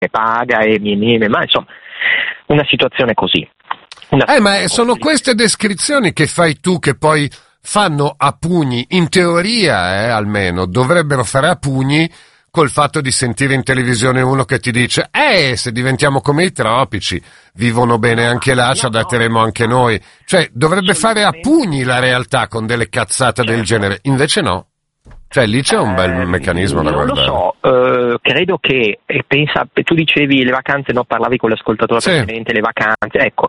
paga ma insomma una situazione così. Ma sono queste descrizioni che fai tu che poi fanno a pugni, in teoria almeno, dovrebbero fare a pugni col fatto di sentire in televisione uno che ti dice se diventiamo come i tropici, vivono bene anche là, ci adatteremo anche noi. Cioè, dovrebbe fare a pugni la realtà con delle cazzate del genere, invece no. Cioè, lì c'è un bel meccanismo da guardare. Non lo so, credo che, tu dicevi le vacanze, no, parlavi con l'ascoltatore precedente, le vacanze, ecco,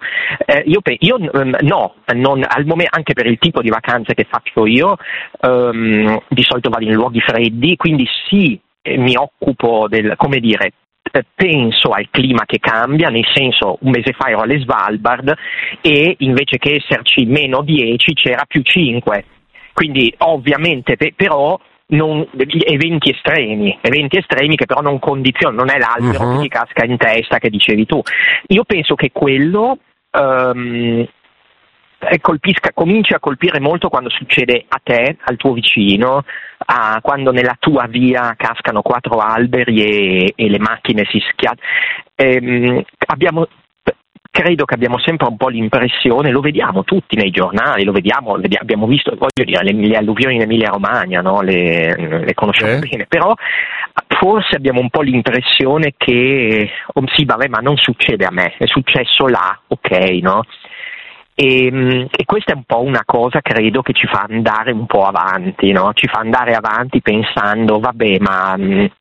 al momento, anche per il tipo di vacanze che faccio io, di solito vado in luoghi freddi, quindi sì, mi occupo penso al clima che cambia, nel senso, un mese fa ero alle Svalbard e invece che esserci meno 10 c'era più 5, quindi ovviamente però eventi estremi che però non condizionano, non è l'albero che ti casca in testa che dicevi tu. Io penso che quello cominci a colpire molto quando succede a te, al tuo vicino, quando nella tua via cascano 4 alberi e le macchine si schiantano. Credo che abbiamo sempre un po' l'impressione, lo vediamo tutti nei giornali, abbiamo visto, voglio dire, le alluvioni in Emilia-Romagna, no? Le conosciamo bene, però forse abbiamo un po' l'impressione che ma non succede a me, è successo là, ok, no? E questa è un po' una cosa, credo, che ci fa andare un po' avanti, no? Ci fa andare avanti pensando, vabbè, ma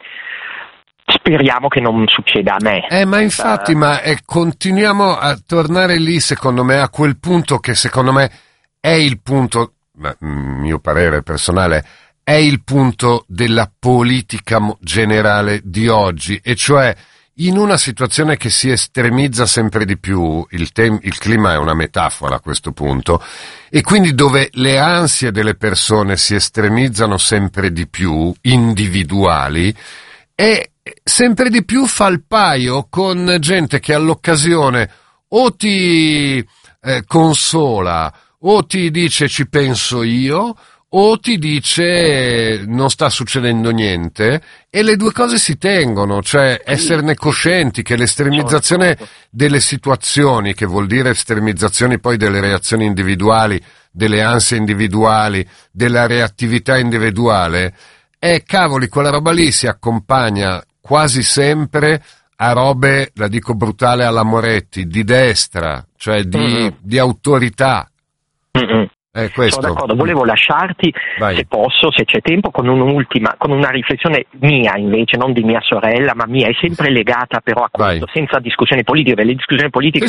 speriamo che non succeda a me. Ma infatti, continuiamo a tornare lì, secondo me, a quel punto che secondo me è il punto, mio parere personale, è il punto della politica generale di oggi, e cioè in una situazione che si estremizza sempre di più, il clima è una metafora a questo punto, e quindi dove le ansie delle persone si estremizzano sempre di più, individuali, e sempre di più fa il paio con gente che all'occasione o ti consola o ti dice ci penso io, o ti dice non sta succedendo niente, e le due cose si tengono, cioè esserne coscienti che l'estremizzazione delle situazioni, che vuol dire estremizzazioni poi delle reazioni individuali, delle ansie individuali, della reattività individuale, cavoli, quella roba lì si accompagna quasi sempre a robe, la dico brutale alla Moretti, di destra, cioè di autorità. Questo. Sono d'accordo, volevo lasciarti, se posso, se c'è tempo, con una riflessione mia invece, non di mia sorella, ma mia, è sempre legata però a questo, senza discussioni politiche, le discussioni politiche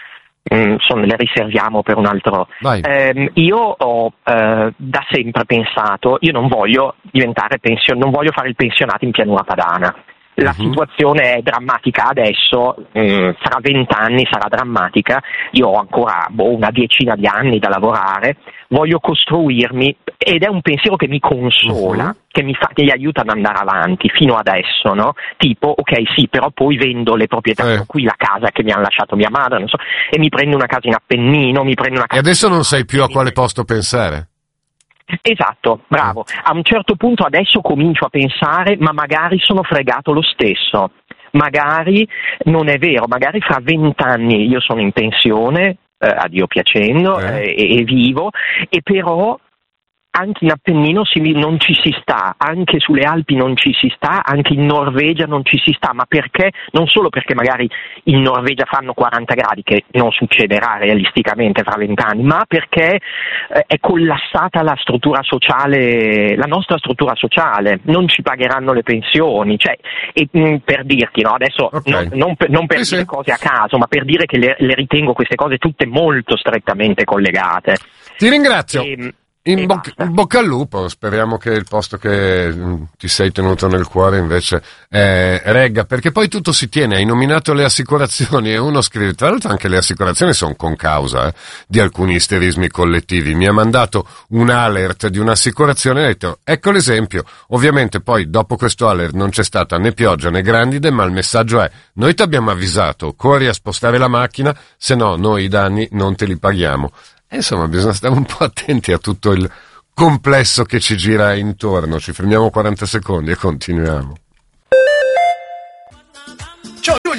le riserviamo per un altro. Io ho da sempre pensato, io non voglio non voglio fare il pensionato in pianura padana. La situazione è drammatica adesso, fra 20 anni sarà drammatica, io ho ancora una decina di anni da lavorare, voglio costruirmi, ed è un pensiero che mi consola, che mi aiuta ad andare avanti fino adesso, no? Tipo, ok, sì, però poi vendo le proprietà, qui la casa che mi ha lasciato mia madre, non so, e mi prendo una casa in Appennino, E adesso non sai più a quale posto pensare? Esatto, bravo. A un certo punto adesso comincio a pensare, ma magari sono fregato lo stesso, magari non è vero, magari fra 20 anni io sono in pensione, a Dio piacendo, e vivo, e però anche in Appennino non ci si sta, anche sulle Alpi non ci si sta, anche in Norvegia non ci si sta, ma perché? Non solo perché magari in Norvegia fanno 40 gradi, che non succederà realisticamente fra 20 anni, ma perché è collassata la struttura sociale, la nostra struttura sociale, non ci pagheranno le pensioni, cioè, per dirti, no, adesso non per dire cose a caso, ma per dire che le ritengo queste cose tutte molto strettamente collegate. Ti ringrazio. In bocca al lupo, speriamo che il posto che ti sei tenuto nel cuore invece regga, perché poi tutto si tiene. Hai nominato le assicurazioni e uno scrive, tra l'altro anche le assicurazioni sono con causa di alcuni isterismi collettivi. Mi ha mandato un alert di un'assicurazione e ha detto, ecco l'esempio. Ovviamente poi dopo questo alert non c'è stata né pioggia né grandine, ma il messaggio è, noi ti abbiamo avvisato, corri a spostare la macchina, se no noi i danni non te li paghiamo. Insomma, bisogna stare un po' attenti a tutto il complesso che ci gira intorno. Ci fermiamo 40 secondi e continuiamo.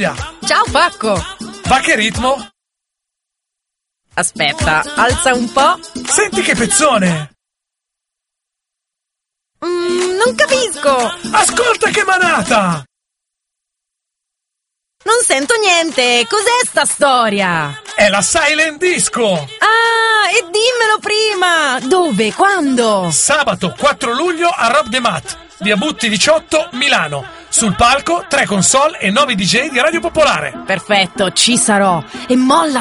Giulia! Ciao Pacco! Va che ritmo? Aspetta, alza un po'. Senti che pezzone! Non capisco! Ascolta che manata! Non sento niente! Cos'è sta storia? È la Silent Disco! Ah, e dimmelo prima! Dove? Quando? Sabato 4 luglio a Rob the Mat, via Butti 18, Milano. Sul palco 3 console e 9 DJ di Radio Popolare. Perfetto, ci sarò. E molla